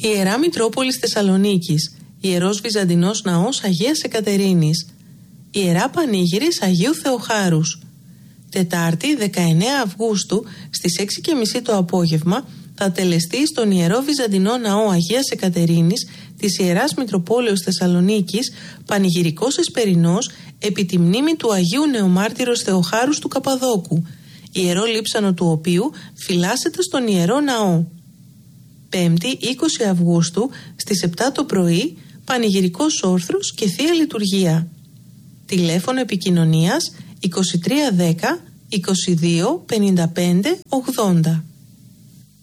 Ιερά Μητρόπολης Θεσσαλονίκης, Ιερός Βυζαντινός Ναός Αγίας Εκατερίνης, Ιερά Πανήγυρης Αγίου Θεοχάρους. Τετάρτη 19 Αυγούστου στις 6:30 το απόγευμα θα τελεστεί στον Ιερό Βυζαντινό Ναό Αγίας Εκατερίνης της Ιεράς Μητροπόλεως Θεσσαλονίκης πανηγυρικός εσπερινός επί τη μνήμη του Αγίου Νεομάρτυρος Θεοχάρους του Καπαδόκου, ιερό λείψανο του οποίου φυλάσσεται στον Ιερό Ναό. Πέμπτη 20 Αυγούστου στις 7 το πρωί πανηγυρικός όρθρος και Θεία Λειτουργία. Τηλέφωνο επικοινωνίας 2310 22 55 80.